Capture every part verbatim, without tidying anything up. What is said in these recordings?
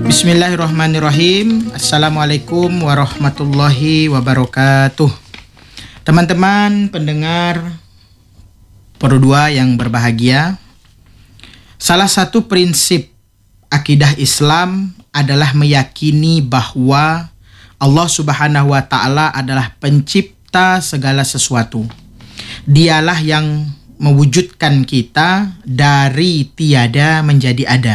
Bismillahirrahmanirrahim. Assalamualaikum warahmatullahi wabarakatuh. Teman-teman pendengar Pro dua yang berbahagia, salah satu prinsip akidah Islam adalah meyakini bahwa Allah Subhanahu wa Ta'ala adalah pencipta segala sesuatu. Dialah yang mewujudkan kita dari tiada menjadi ada.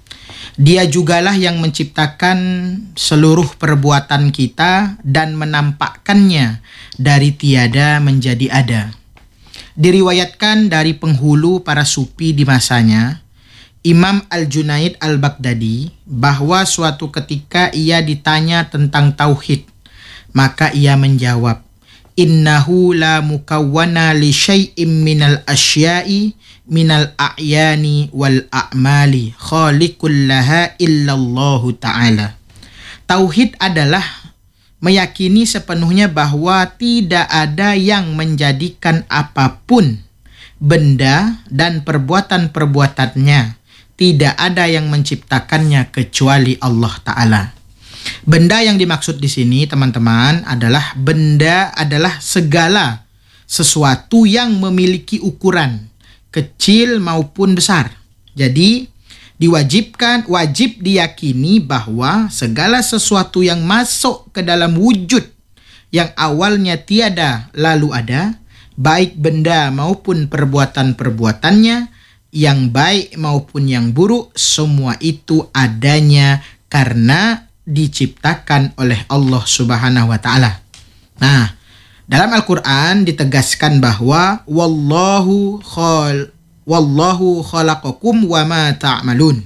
Dia jugalah yang menciptakan seluruh perbuatan kita dan menampakkannya dari tiada menjadi ada. Diriwayatkan dari penghulu para sufi di masanya, Imam Al-Junaid Al-Baghdadi, bahwa suatu ketika ia ditanya tentang tauhid, maka ia menjawab, "Innahu la mukawwana li syai'im minal asya'i minal a'yani wal a'mali khaliqul laha illallahu ta'ala." Tauhid adalah meyakini sepenuhnya bahwa tidak ada yang menjadikan apapun, benda dan perbuatan-perbuatannya. Tidak ada yang menciptakannya kecuali Allah Ta'ala. Benda yang dimaksud di sini, teman-teman, adalah benda adalah segala sesuatu yang memiliki ukuran kecil maupun besar. Jadi diwajibkan, wajib diyakini bahwa segala sesuatu yang masuk ke dalam wujud yang awalnya tiada lalu ada, baik benda maupun perbuatan-perbuatannya, yang baik maupun yang buruk, semua itu adanya karena diciptakan oleh Allah Subhanahu wa Ta'ala. Nah, dalam Al-Quran ditegaskan bahwa wallahu khal wallahu khalaqakum wa ma ta'malun,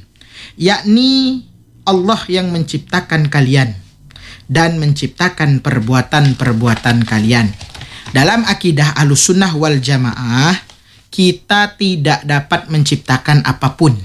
yakni Allah yang menciptakan kalian dan menciptakan perbuatan-perbuatan kalian. Dalam akidah Ahlussunnah wal Jamaah, kita tidak dapat menciptakan apapun.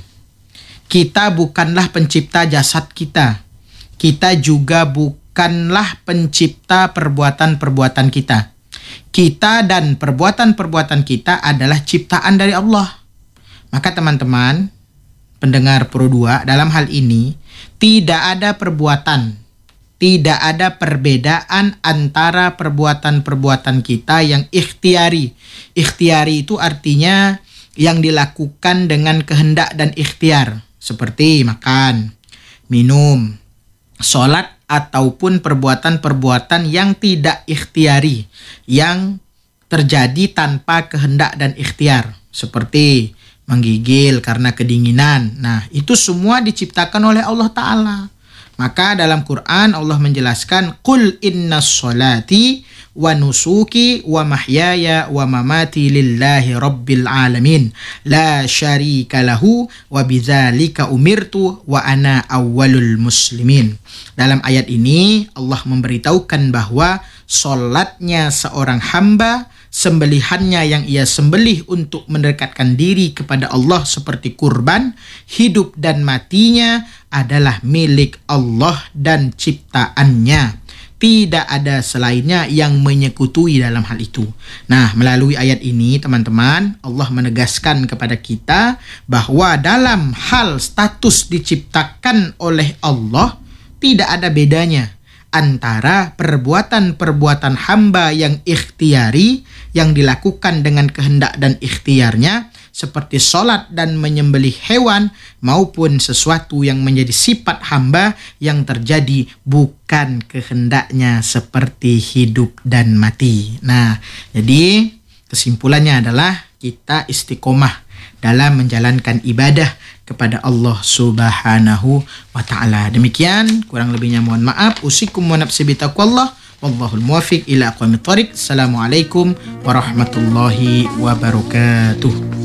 Kita bukanlah pencipta jasad kita. Kita juga bukanlah pencipta perbuatan-perbuatan kita. Kita dan perbuatan-perbuatan kita adalah ciptaan dari Allah. Maka teman-teman pendengar Pro dua, dalam hal ini tidak ada perbuatan, tidak ada perbedaan antara perbuatan-perbuatan kita yang ikhtiari. Ikhtiari itu artinya yang dilakukan dengan kehendak dan ikhtiar, seperti makan, minum, sholat, ataupun perbuatan-perbuatan yang tidak ikhtiari, yang terjadi tanpa kehendak dan ikhtiar, seperti menggigil karena kedinginan. Nah, itu semua diciptakan oleh Allah Ta'ala. Maka dalam Quran Allah menjelaskan, "Qul innas sholati wa nusuki wa mahyaya wa mamati lillahi rabbil alamin la syarika lahu wa bidzalika umirtu wa ana awwalul muslimin." Dalam ayat ini Allah memberitahukan bahwa solatnya seorang hamba, sembelihannya yang ia sembelih untuk mendekatkan diri kepada Allah seperti kurban, hidup dan matinya adalah milik Allah dan ciptaannya. Tidak ada selainnya yang menyekutui dalam hal itu. Nah, melalui ayat ini teman-teman, Allah menegaskan kepada kita bahwa dalam hal status diciptakan oleh Allah, tidak ada bedanya antara perbuatan-perbuatan hamba yang ikhtiari, yang dilakukan dengan kehendak dan ikhtiarnya, seperti sholat dan menyembelih hewan, maupun sesuatu yang menjadi sifat hamba yang terjadi bukan kehendaknya, seperti hidup dan mati. Nah, jadi kesimpulannya adalah kita istiqomah dalam menjalankan ibadah kepada Allah Subhanahu wa Ta'ala. Demikian, kurang lebihnya mohon maaf. Usikum wa nafsi bitaqwallah. Wallahul muwafiq ila aqwamit thoriq. Assalamualaikum warahmatullahi wabarakatuh.